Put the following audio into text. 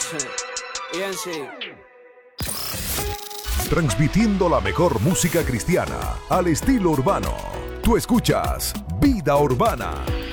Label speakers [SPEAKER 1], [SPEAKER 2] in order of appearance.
[SPEAKER 1] Bien, sí.
[SPEAKER 2] Transmitiendo la mejor música cristiana al estilo urbano. Tú escuchas Vida Urbana.